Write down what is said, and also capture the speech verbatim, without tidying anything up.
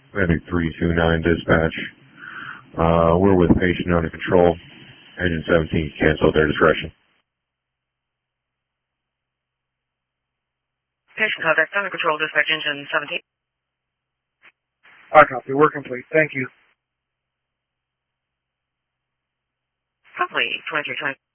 Medic three two nine dispatch. Uh, we're with patient under control. Engine seventeen cancel at their discretion. Patient contact under control, dispatch engine seventeen. I copy. We're complete. Thank you. Complete. twenty-three twenty.